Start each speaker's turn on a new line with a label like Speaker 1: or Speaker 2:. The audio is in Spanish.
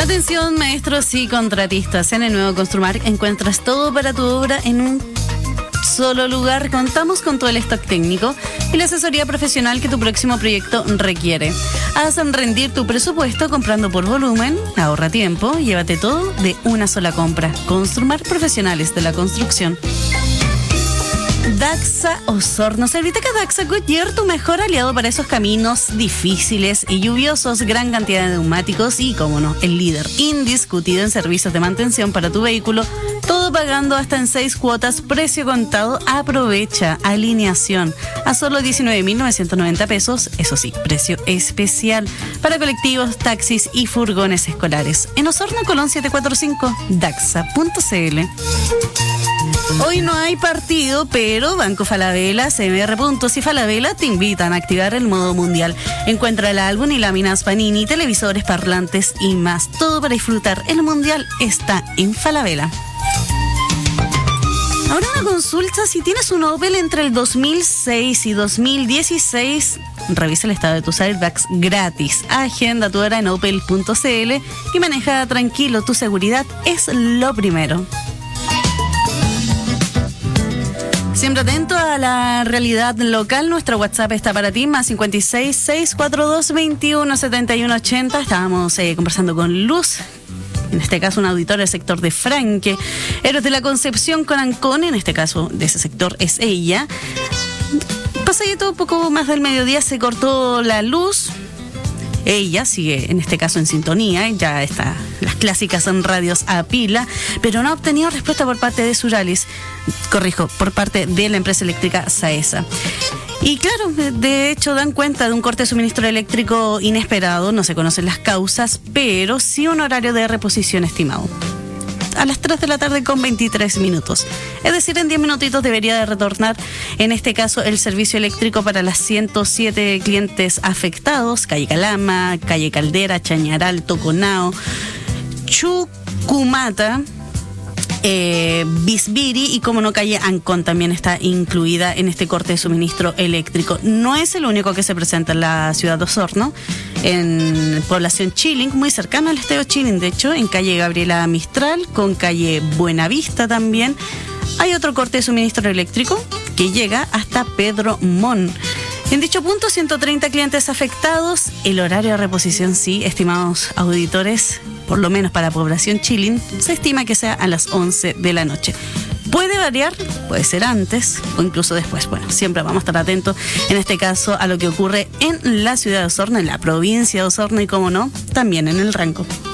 Speaker 1: Atención, maestros y contratistas. En el nuevo Construmar encuentras todo para tu obra en un solo lugar. Contamos con todo el stock técnico y la asesoría profesional que tu próximo proyecto requiere. Haz rendir tu presupuesto comprando por volumen, ahorra tiempo, llévate todo de una sola compra. Construmar, profesionales de la construcción. Daxa Osorno. Serviteca Daxa Goodyear, tu mejor aliado para esos caminos difíciles y lluviosos. Gran cantidad de neumáticos y, como no, el líder indiscutido en servicios de mantención para tu vehículo. Todo pagando hasta en 6 cuotas, precio contado. Aprovecha alineación a solo 19.990 pesos. Eso sí, precio especial para colectivos, taxis y furgones escolares. En Osorno, Colón 745, daxa.cl. Hoy no hay partido, pero Banco Falabella, CMR Puntos y Falabella te invitan a activar el modo mundial. Encuentra el álbum y láminas Panini, televisores, parlantes y más. Todo para disfrutar. El mundial está en Falabella. Ahora una consulta: si tienes un Opel entre el 2006 y 2016, revisa el estado de tus airbags gratis. Agenda tu hora en opel.cl y maneja tranquilo. Tu seguridad es lo primero. Siempre atento a la realidad local. Nuestro WhatsApp está para ti, más 56 642 21 71 80. Estábamos conversando con Luz, en este caso un auditor del sector de Franque. Héroes de la Concepción con Ancón, en este caso de ese sector es ella. Pasadito un poco más del mediodía se cortó la luz. Ella sigue, en este caso, en sintonía, ya está, las clásicas en radios a pila, pero no ha obtenido respuesta por parte de Suralis, por parte de la empresa eléctrica Saesa. Y claro, de hecho dan cuenta de un corte de suministro eléctrico inesperado, no se conocen las causas, pero sí un horario de reposición estimado. A las 3 de la tarde con 23 minutos. Es decir, en 10 minutitos debería de retornar, en este caso, el servicio eléctrico para las 107 clientes afectados: calle Calama, calle Caldera, Chañaral, Toconao, Chucumata, Bisbiri y, como no, calle Ancón también está incluida en este corte de suministro eléctrico. No es el único que se presenta en la ciudad de Osorno, en población Chilling, muy cercano al estadio Chilling, de hecho, en calle Gabriela Mistral, con calle Buenavista también. Hay otro corte de suministro eléctrico que llega hasta Pedro Mon. En dicho punto, 130 clientes afectados. El horario de reposición, sí, estimados auditores, por lo menos para población Chilling, se estima que sea a las 11 de la noche. Puede variar, puede ser antes o incluso después. Bueno, siempre vamos a estar atentos, en este caso, a lo que ocurre en la ciudad de Osorno, en la provincia de Osorno y, como no, también en el Ranco.